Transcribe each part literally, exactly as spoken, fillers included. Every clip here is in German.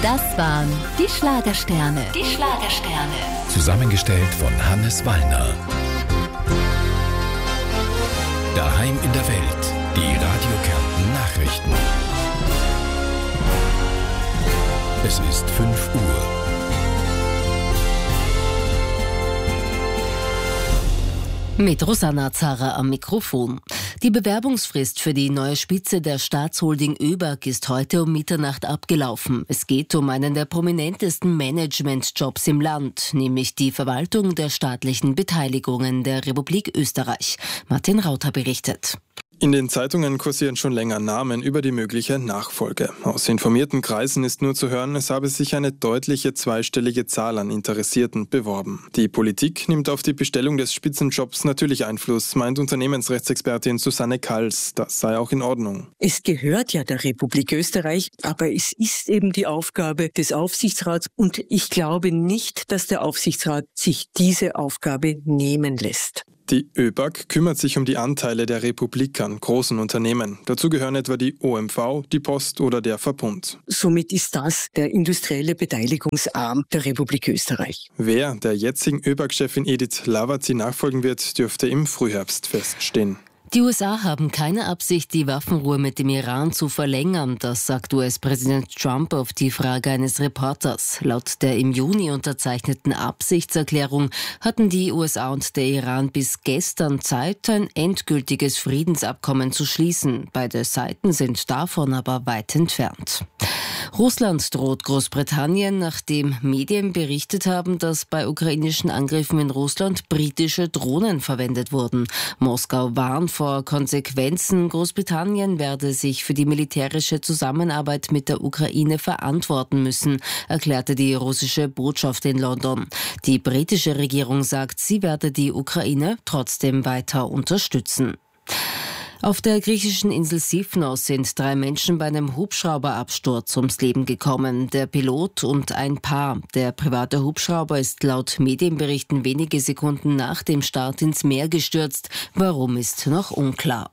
Das waren die Schlagersterne. Die Schlagersterne. Zusammengestellt von Hannes Wallner. Daheim in der Welt. Die Radio Kärnten Nachrichten. Es ist fünf Uhr. Mit Rosanna Zara am Mikrofon. Die Bewerbungsfrist für die neue Spitze der Staatsholding ÖBAG ist heute um Mitternacht abgelaufen. Es geht um einen der prominentesten Managementjobs im Land, nämlich die Verwaltung der staatlichen Beteiligungen der Republik Österreich. Martin Rauter berichtet. In den Zeitungen kursieren schon länger Namen über die mögliche Nachfolge. Aus informierten Kreisen ist nur zu hören, es habe sich eine deutliche zweistellige Zahl an Interessierten beworben. Die Politik nimmt auf die Bestellung des Spitzenjobs natürlich Einfluss, meint Unternehmensrechtsexpertin Susanne Kals. Das sei auch in Ordnung. Es gehört ja der Republik Österreich, aber es ist eben die Aufgabe des Aufsichtsrats und ich glaube nicht, dass der Aufsichtsrat sich diese Aufgabe nehmen lässt. Die ÖBAG kümmert sich um die Anteile der Republik an großen Unternehmen. Dazu gehören etwa die O M V, die Post oder der Verbund. Somit ist das der industrielle Beteiligungsarm der Republik Österreich. Wer der jetzigen ÖBAG-Chefin Edith Lavazi nachfolgen wird, dürfte im Frühherbst feststehen. Die U S A haben keine Absicht, die Waffenruhe mit dem Iran zu verlängern. Das sagt U S-Präsident Trump auf die Frage eines Reporters. Laut der im Juni unterzeichneten Absichtserklärung hatten die U S A und der Iran bis gestern Zeit, ein endgültiges Friedensabkommen zu schließen. Beide Seiten sind davon aber weit entfernt. Russland droht Großbritannien, nachdem Medien berichtet haben, dass bei ukrainischen Angriffen in Russland britische Drohnen verwendet wurden. Moskau warnt vor Konsequenzen. Großbritannien werde sich für die militärische Zusammenarbeit mit der Ukraine verantworten müssen, erklärte die russische Botschaft in London. Die britische Regierung sagt, sie werde die Ukraine trotzdem weiter unterstützen. Auf der griechischen Insel Sifnos sind drei Menschen bei einem Hubschrauberabsturz ums Leben gekommen. Der Pilot und ein Paar. Der private Hubschrauber ist laut Medienberichten wenige Sekunden nach dem Start ins Meer gestürzt. Warum ist noch unklar.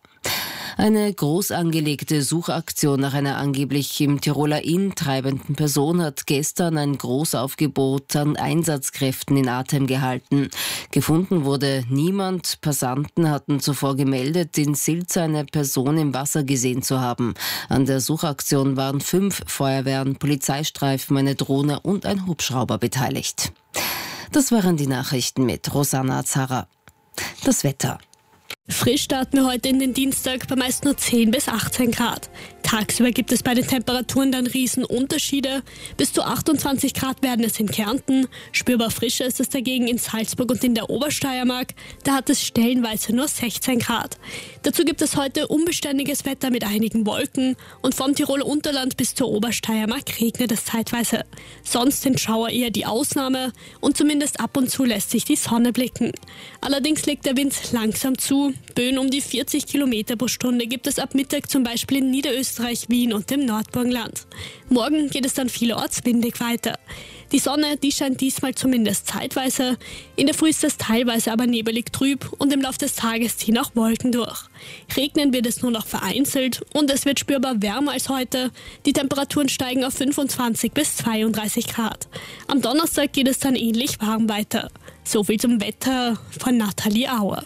Eine groß angelegte Suchaktion nach einer angeblich im Tiroler Inn treibenden Person hat gestern ein Großaufgebot an Einsatzkräften in Atem gehalten. Gefunden wurde niemand. Passanten hatten zuvor gemeldet, in Silz eine Person im Wasser gesehen zu haben. An der Suchaktion waren fünf Feuerwehren, Polizeistreifen, eine Drohne und ein Hubschrauber beteiligt. Das waren die Nachrichten mit Rosanna Zara. Das Wetter. Frisch starten wir heute in den Dienstag bei meist nur zehn bis achtzehn Grad. Tagsüber gibt es bei den Temperaturen dann Riesenunterschiede. Bis zu achtundzwanzig Grad werden es in Kärnten. Spürbar frischer ist es dagegen in Salzburg und in der Obersteiermark. Da hat es stellenweise nur sechzehn Grad. Dazu gibt es heute unbeständiges Wetter mit einigen Wolken. Und vom Tiroler Unterland bis zur Obersteiermark regnet es zeitweise. Sonst sind Schauer eher die Ausnahme und zumindest ab und zu lässt sich die Sonne blicken. Allerdings legt der Wind langsam zu. Böen um die vierzig Kilometer pro Stunde gibt es ab Mittag zum Beispiel in Niederösterreich, Wien und dem Nordburgenland. Morgen geht es dann vielerorts windig weiter. Die Sonne, die scheint diesmal zumindest zeitweise. In der Früh ist es teilweise aber nebelig trüb und im Laufe des Tages ziehen auch Wolken durch. Regnen wird es nur noch vereinzelt und es wird spürbar wärmer als heute. Die Temperaturen steigen auf fünfundzwanzig bis zweiunddreißig Grad. Am Donnerstag geht es dann ähnlich warm weiter. So viel zum Wetter von Nathalie Auer.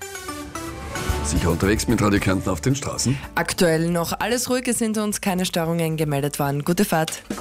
Sicher unterwegs mit Radio Kärnten auf den Straßen? Aktuell noch alles ruhig, es sind uns keine Störungen gemeldet worden. Gute Fahrt.